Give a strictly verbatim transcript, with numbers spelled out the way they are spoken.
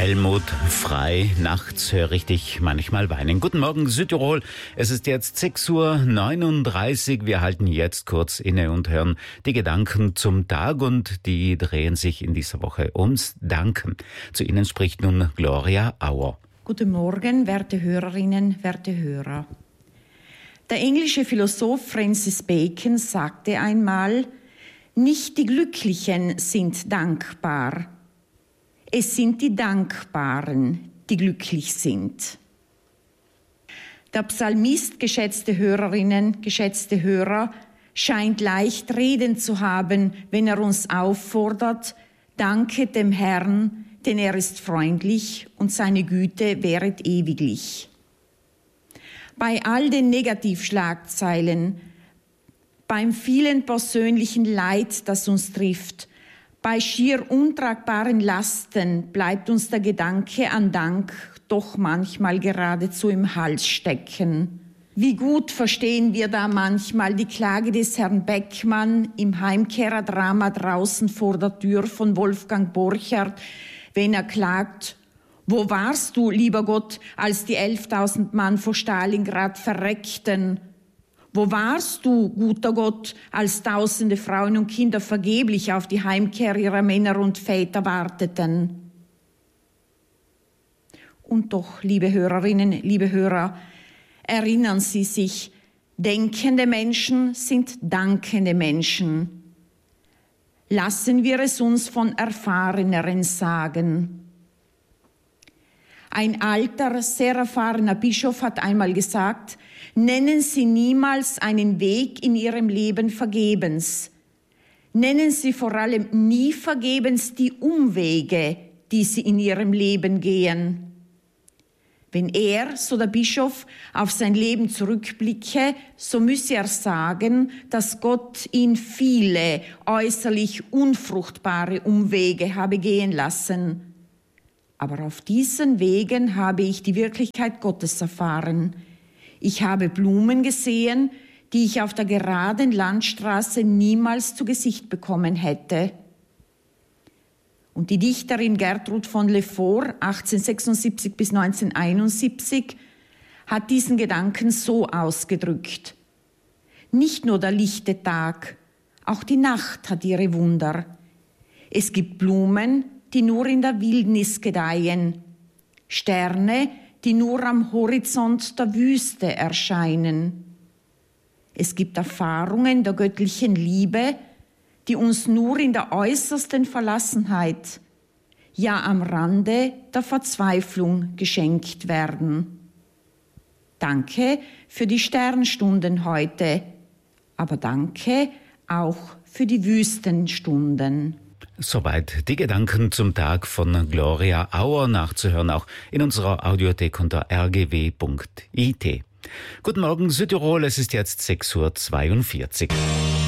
Helmut Frei, nachts höre ich dich manchmal weinen. Guten Morgen Südtirol, es ist jetzt sechs Uhr neununddreißig. Wir halten jetzt kurz inne und hören die Gedanken zum Tag und die drehen sich in dieser Woche ums Danken. Zu Ihnen spricht nun Gloria Auer. Guten Morgen, werte Hörerinnen, werte Hörer. Der englische Philosoph Francis Bacon sagte einmal, nicht die Glücklichen sind dankbar. Es sind die Dankbaren, die glücklich sind. Der Psalmist, geschätzte Hörerinnen, geschätzte Hörer, scheint leicht reden zu haben, wenn er uns auffordert, danket dem Herrn, denn er ist freundlich und seine Güte währet ewiglich. Bei all den Negativschlagzeilen, beim vielen persönlichen Leid, das uns trifft, bei schier untragbaren Lasten bleibt uns der Gedanke an Dank doch manchmal geradezu im Hals stecken. Wie gut verstehen wir da manchmal die Klage des Herrn Beckmann im Heimkehrerdrama Draußen vor der Tür von Wolfgang Borchardt, wenn er klagt: Wo warst du, lieber Gott, als die elftausend Mann vor Stalingrad verreckten? Wo warst du, guter Gott, als tausende Frauen und Kinder vergeblich auf die Heimkehr ihrer Männer und Väter warteten? Und doch, liebe Hörerinnen, liebe Hörer, erinnern Sie sich, denkende Menschen sind dankende Menschen. Lassen wir es uns von Erfahreneren sagen. Ein alter, sehr erfahrener Bischof hat einmal gesagt, nennen Sie niemals einen Weg in Ihrem Leben vergebens. Nennen Sie vor allem nie vergebens die Umwege, die Sie in Ihrem Leben gehen. Wenn er, so der Bischof, auf sein Leben zurückblicke, so müsse er sagen, dass Gott ihn viele äußerlich unfruchtbare Umwege habe gehen lassen. Aber auf diesen Wegen habe ich die Wirklichkeit Gottes erfahren. Ich habe Blumen gesehen, die ich auf der geraden Landstraße niemals zu Gesicht bekommen hätte. Und die Dichterin Gertrud von Lefort, achtzehnhundertsechsundsiebzig bis neunzehnhunderteinundsiebzig, hat diesen Gedanken so ausgedrückt. Nicht nur der lichte Tag, auch die Nacht hat ihre Wunder. Es gibt Blumen, die nur in der Wildnis gedeihen, Sterne, die nur am Horizont der Wüste erscheinen. Es gibt Erfahrungen der göttlichen Liebe, die uns nur in der äußersten Verlassenheit, ja am Rande der Verzweiflung geschenkt werden. Danke für die Sternstunden heute, aber danke auch für die Wüstenstunden. Soweit die Gedanken zum Tag von Gloria Auer, nachzuhören auch in unserer Audiothek unter r g w punkt i t. Guten Morgen Südtirol, es ist jetzt sechs Uhr zweiundvierzig.